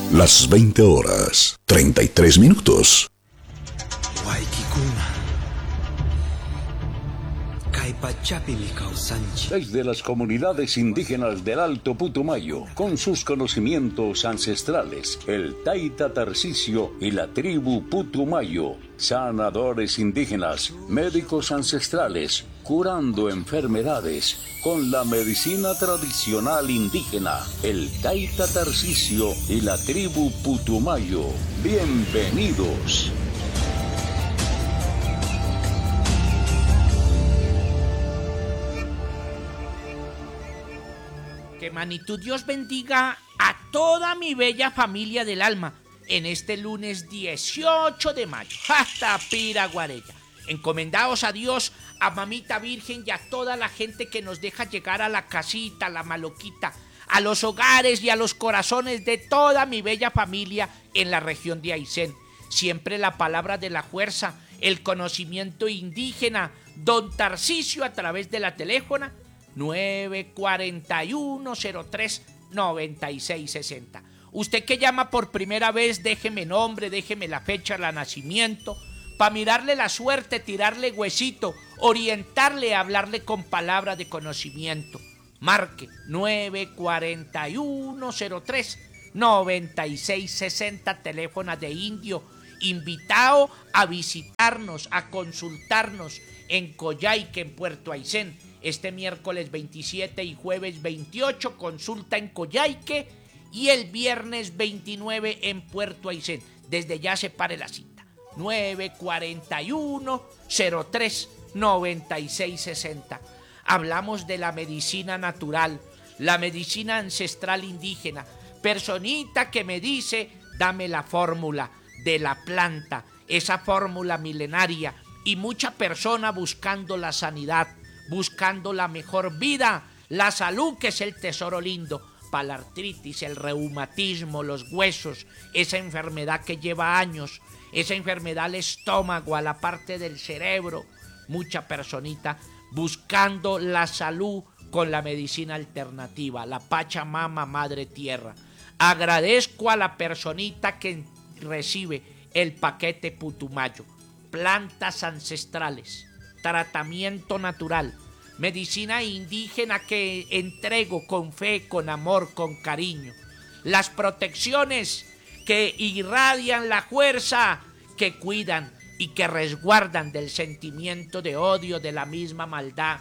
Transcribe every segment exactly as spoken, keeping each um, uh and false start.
Las veinte horas, treinta y tres minutos. Desde las comunidades indígenas del Alto Putumayo, con sus conocimientos ancestrales, el Taita Tarcisio y la tribu Putumayo, sanadores indígenas, médicos ancestrales, curando enfermedades con la medicina tradicional indígena, el Taita Tarcisio y la tribu Putumayo. Bienvenidos. Que Manitud Dios bendiga a toda mi bella familia del alma en este lunes dieciocho de mayo. ¡Hasta Pira Guarella! Encomendados a Dios, a Mamita Virgen y a toda la gente que nos deja llegar a la casita, a la maloquita, a los hogares y a los corazones de toda mi bella familia en la región de Aysén. Siempre la palabra de la fuerza, el conocimiento indígena, don Tarcisio a través de la teléfona nueve cuatro uno cero tres nueve seis seis cero. Usted que llama por primera vez, déjeme nombre, déjeme la fecha de nacimiento, para mirarle la suerte, tirarle huesito, orientarle, hablarle con palabra de conocimiento. Marque nueve cuatro uno cero tres nueve seis seis cero, teléfono de indio, invitado a visitarnos, a consultarnos en Coyhaique, en Puerto Aysén. Este miércoles veintisiete y jueves veintiocho, consulta en Coyhaique, y el viernes veintinueve en Puerto Aysén. Desde ya separe la cita. nueve cuatro uno cero tres nueve seis seis cero. Hablamos de la medicina natural, la medicina ancestral indígena. Personita que me dice, dame la fórmula de la planta, esa fórmula milenaria, y mucha persona buscando la sanidad, buscando la mejor vida, la salud, que es el tesoro lindo, para la artritis, el reumatismo, los huesos, esa enfermedad que lleva años, esa enfermedad al estómago, a la parte del cerebro. Mucha personita buscando la salud con la medicina alternativa, la Pachamama, Madre Tierra. Agradezco a la personita que recibe el paquete Putumayo, plantas ancestrales, tratamiento natural, medicina indígena que entrego con fe, con amor, con cariño. Las protecciones que irradian la fuerza, que cuidan y que resguardan del sentimiento de odio, de la misma maldad.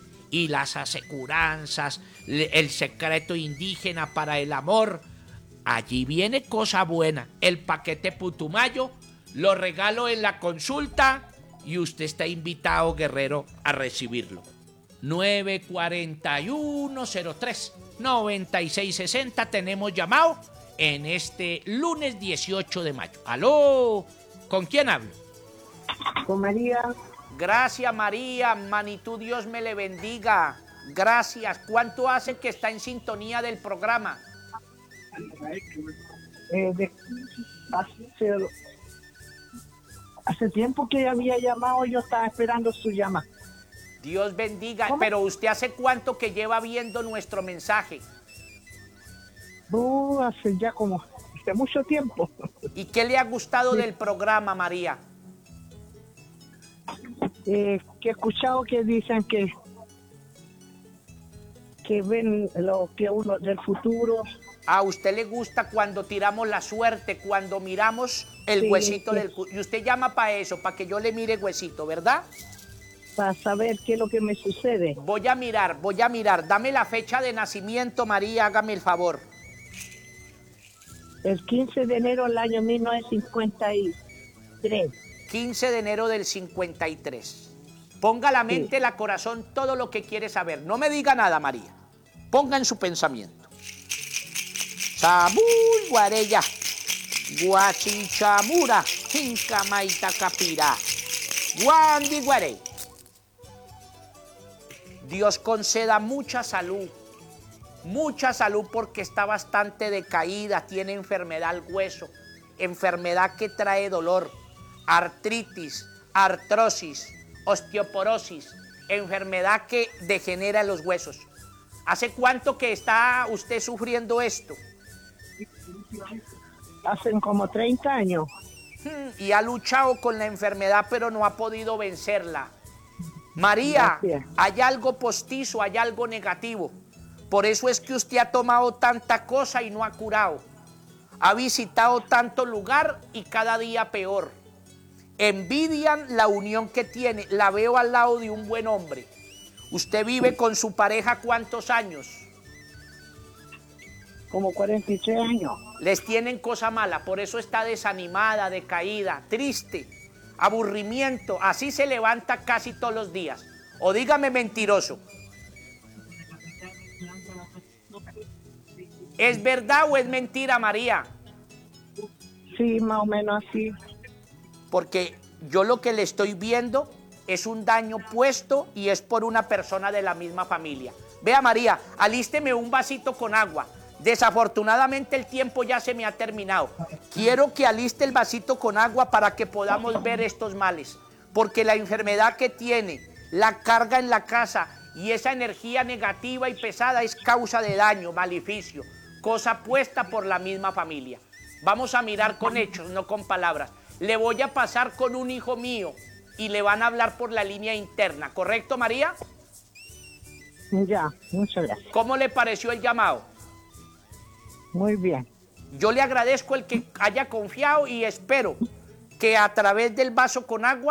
Y las aseguranzas, el secreto indígena para el amor. Allí viene cosa buena. El paquete Putumayo lo regalo en la consulta y usted está invitado, guerrero, a recibirlo. nueve cuatro uno cero tres nueve seis seis cero. Tenemos llamado en este lunes dieciocho de mayo. ¿Aló? ¿Con quién hablo? Con María. Gracias, María. Manitud Dios me le bendiga. Gracias. ¿Cuánto hace que está en sintonía del programa? Eh, de, hace, hace tiempo que había llamado, yo estaba esperando su llamada. Dios bendiga. ¿Cómo? Pero ¿usted hace cuánto que lleva viendo nuestro mensaje? Uh, hace ya como hace mucho tiempo. ¿Y qué le ha gustado Sí. del programa, María? Eh, que he escuchado que dicen que que ven lo que uno del futuro. A usted le gusta cuando tiramos la suerte, cuando miramos el Sí, huesito sí. del... cu- Y usted llama para eso, para que yo le mire huesito, ¿verdad? Para saber qué es lo que me sucede. Voy a mirar, voy a mirar. Dame la fecha de nacimiento, María, hágame el favor. El quince de enero del año mil novecientos cincuenta y tres. quince de enero del cincuenta y tres. Ponga la mente, Sí. la corazón, todo lo que quiere saber. No me diga nada, María. Ponga en su pensamiento. Sabuy, Guarella. Guachinchamura. Jincamaita capira. Guandi, Guarey. Dios conceda mucha salud. Mucha salud, porque está bastante decaída, tiene enfermedad al hueso, enfermedad que trae dolor, artritis, artrosis, osteoporosis, enfermedad que degenera los huesos. ¿Hace cuánto que está usted sufriendo esto? hacen como treinta años. Y ha luchado con la enfermedad, pero no ha podido vencerla. María, Gracias. hay algo postizo, hay algo negativo. Por eso es que usted ha tomado tanta cosa y no ha curado. Ha visitado tanto lugar y cada día peor. Envidian la unión que tiene. La veo al lado de un buen hombre. ¿Usted vive con su pareja cuántos años? Como cuarenta y tres años. Les tienen cosa mala, por eso está desanimada, decaída, triste, aburrimiento. Así se levanta casi todos los días. O dígame mentiroso. ¿Es verdad o es mentira, María? Sí, más o menos así. Porque yo lo que le estoy viendo es un daño puesto y es por una persona de la misma familia. Vea, María, alísteme un vasito con agua. Desafortunadamente el tiempo ya se me ha terminado. Quiero que aliste el vasito con agua para que podamos ver estos males. Porque la enfermedad que tiene, la carga en la casa y esa energía negativa y pesada es causa de daño, maleficio, cosa puesta por la misma familia. Vamos a mirar con hechos, no con palabras. Le voy a pasar con un hijo mío y le van a hablar por la línea interna. ¿Correcto, María? Ya, muchas gracias. ¿Cómo le pareció el llamado? Muy bien. Yo le agradezco el que haya confiado y espero que a través del vaso con agua